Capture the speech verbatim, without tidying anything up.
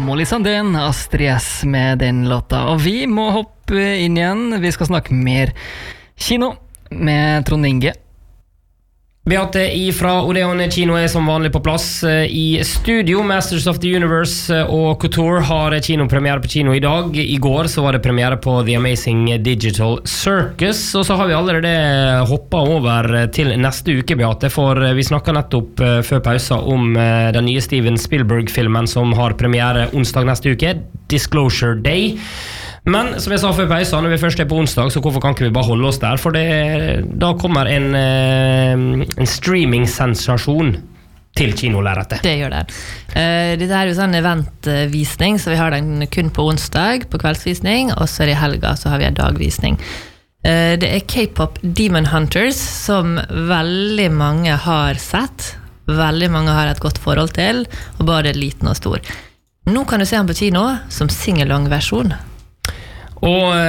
Molly Sandén, Astrid S med den låta. Og vi må hoppe inn igjen. Vi skal snakke mer kino med Trond Inge. Beate ifra Odeon kino er som vanlig på plass i studio. Masters of the Universe og Couture har kinopremiere på kino i dag. I går så var det premiere på The Amazing Digital Circus. Og så har vi allerede hoppet over til neste uke, Beate. For vi snakket nettopp før pausa om den nye Steven Spielberg-filmen som har premiere onsdag neste uke, Disclosure Day. Men som jeg sa før pausa, når vi først er på onsdag, så hvorfor kan ikke vi bare holde oss der? For det, da kommer en, en streaming-sensasjon til kinolerretet. Det gjør det. Uh, dette er jo sånn eventvisning, så vi har den kun på onsdag, på kveldsvisning, og så er det i helga, så har vi en dagvisning. Uh, det er K-pop Demon Hunters, som veldig mange har sett, veldig mange har et godt forhold til, og både liten og stor. Nå kan du se den på kino som singalong-versjon. Og